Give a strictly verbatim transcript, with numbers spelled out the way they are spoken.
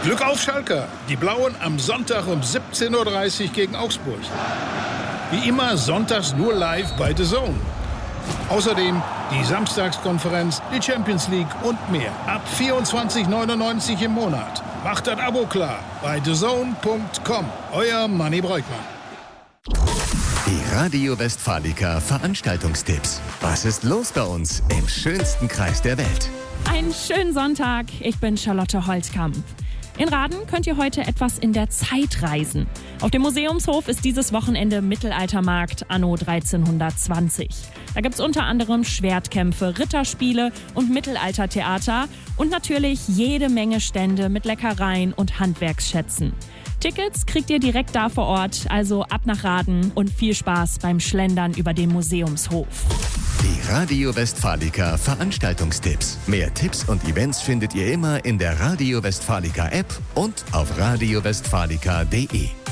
Glück auf Schalke. Die Blauen am Sonntag um siebzehn Uhr dreißig gegen Augsburg. Wie immer sonntags nur live bei The Zone. Außerdem die Samstagskonferenz, die Champions League und mehr. Ab vierundzwanzig neunundneunzig im Monat. Macht das Abo klar bei the zone punkt com. Euer Manni Breukmann. Die Radio Westfalica Veranstaltungstipps. Was ist los bei uns im schönsten Kreis der Welt? Einen schönen Sonntag, ich bin Charlotte Holtkamp. In Raden könnt ihr heute etwas in der Zeit reisen. Auf dem Museumshof ist dieses Wochenende Mittelaltermarkt anno dreizehnhundertzwanzig. Da gibt's unter anderem Schwertkämpfe, Ritterspiele und Mittelaltertheater und natürlich jede Menge Stände mit Leckereien und Handwerksschätzen. Tickets kriegt ihr direkt da vor Ort, also ab nach Raden und viel Spaß beim Schlendern über den Museumshof. Die Radio Westfalica Veranstaltungstipps. Mehr Tipps und Events findet ihr immer in der Radio Westfalica App und auf radio westfalica punkt de.